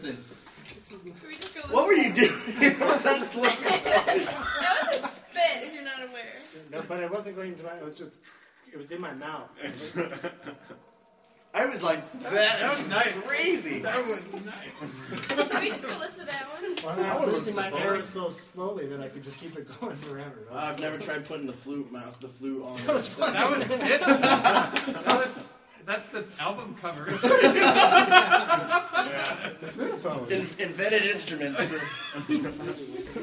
listen. Can we just go What were you doing? What was that slow? That was a spit, if you're not aware. No, but it wasn't going to my. It was in my mouth. I was like, that was nice. Crazy. That was nice. Can we just go listen to that one? Well, I was losing my air so slowly that I could just keep it going forever. I've never tried putting the flute on. That was fun. That was it. That's the album cover. The flute phone. Invented instruments for